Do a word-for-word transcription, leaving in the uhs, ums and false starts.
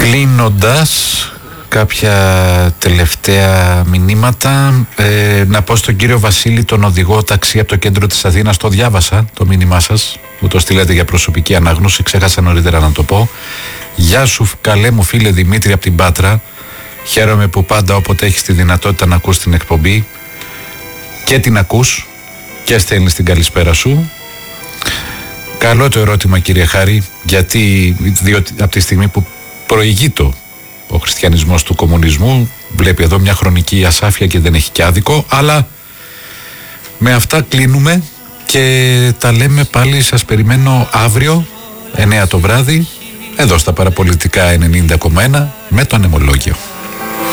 Κλείνοντας, κάποια τελευταία μηνύματα. Ε, να πω στον κύριο Βασίλη, τον οδηγό ταξί από το κέντρο της Αθήνας, το διάβασα το μήνυμά σας, μου το στείλατε για προσωπική ανάγνωση, ξέχασα νωρίτερα να το πω. Γεια σου καλέ μου φίλε Δημήτρη από την Πάτρα, χαίρομαι που πάντα όποτε έχεις τη δυνατότητα να ακούς την εκπομπή και την ακούς και στέλνεις την καλησπέρα σου. Καλό το ερώτημα κύριε Χάρη, γιατί διότι από τη στιγμή που προηγείται ο χριστιανισμός του κομμουνισμού, βλέπει εδώ μια χρονική ασάφεια και δεν έχει και άδικο, αλλά με αυτά κλείνουμε και τα λέμε πάλι. Σας περιμένω αύριο εννιά το βράδυ εδώ στα Παραπολιτικά ενενήντα κόμμα ένα με το Ανεμολόγιο.